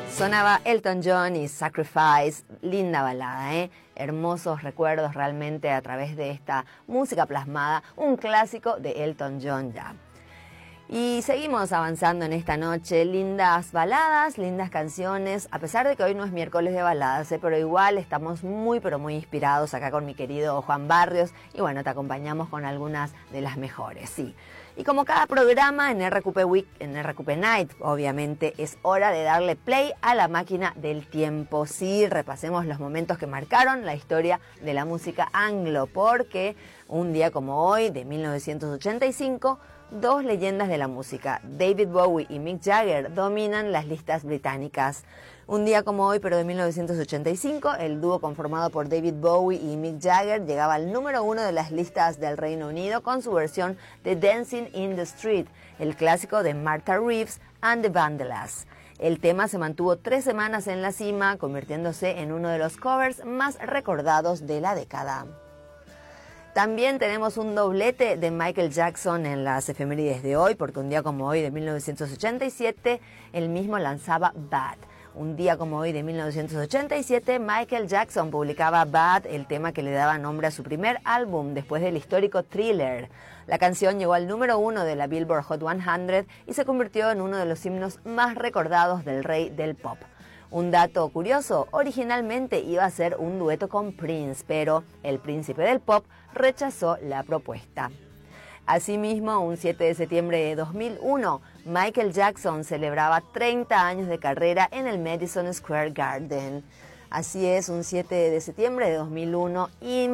Sonaba Elton John y Sacrifice, linda balada, hermosos recuerdos realmente a través de esta música plasmada, un clásico de Elton John ya. Y seguimos avanzando en esta noche, lindas baladas, lindas canciones, a pesar de que hoy no es miércoles de baladas, pero igual estamos muy inspirados acá con mi querido Juan Barrios y bueno, te acompañamos con algunas de las mejores, sí. Y como cada programa en RQP Week, en RQP Night, obviamente es hora de darle play a la máquina del tiempo. Sí, repasemos los momentos que marcaron la historia de la música anglo, porque un día como hoy, de 1985, dos leyendas de la música, David Bowie y Mick Jagger, dominan las listas británicas. Un día como hoy, pero de 1985, el dúo conformado por David Bowie y Mick Jagger llegaba al número 1 de las listas del Reino Unido con su versión de Dancing in the Street, el clásico de Martha Reeves and the Vandellas. El tema se mantuvo 3 semanas en la cima, convirtiéndose en uno de los covers más recordados de la década. También tenemos un doblete de Michael Jackson en las efemérides de hoy, porque un día como hoy de 1987, él mismo lanzaba Bad. Un día como hoy de 1987, Michael Jackson publicaba Bad, el tema que le daba nombre a su primer álbum después del histórico Thriller. La canción llegó al número 1 de la Billboard Hot 100 y se convirtió en uno de los himnos más recordados del rey del pop. Un dato curioso, originalmente iba a ser un dueto con Prince, pero el príncipe del pop rechazó la propuesta. Asimismo, un 7 de septiembre de 2001, Michael Jackson celebraba 30 años de carrera en el Madison Square Garden. Así es, un 7 de septiembre de 2001,